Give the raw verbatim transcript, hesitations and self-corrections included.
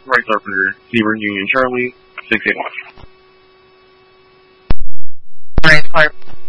Right Surfer, Zebra Union Charlie, six eight one. Right, Harp.